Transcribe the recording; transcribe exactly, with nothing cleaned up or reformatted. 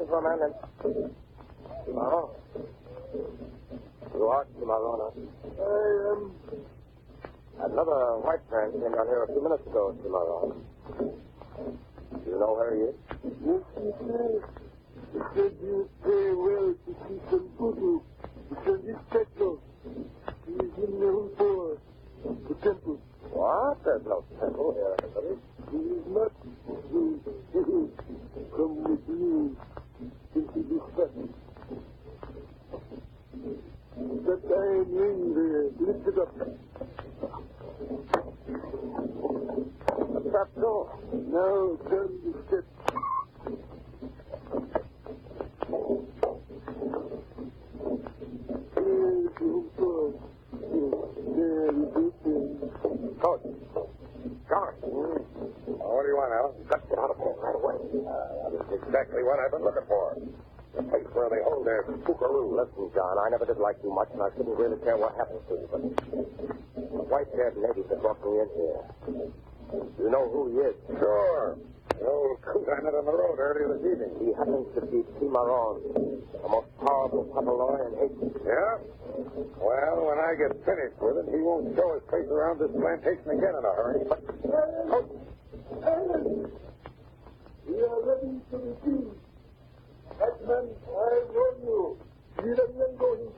for a man then. Cimarron. You are Cimarron, huh? I am. Another white man came down here a few minutes ago, Cimarron. Do you know where he is? Yes, he did. He said you pay well to see some voodoo. Because this Petro, he is in the Rupo, the temple. What? There's no temple here in the village. He is not. Come with me into this family. That iron ring there, lift it up. The trap door. Now turn the steps. Here's the Rupo. There it is. Coach. George. Mm. Oh, what do you want, Alan? Got to get out of here right away. Uh, that's exactly what I've been looking for. The place where they hold their Pookaroo. Listen, John, I never did like you much, and I shouldn't really care what happens to you, but the white-haired native that brought me in here, you know who he is? Sure. The old coot I met on the road earlier this evening. He happens to be Cimarron, the most powerful Papaloy in Haiti. Yeah? Well, when I get finished with it, he won't show his face around this plantation again in a hurry. But, Alan! Alan! We are ready to receive. Hatman, I warn you. You don't go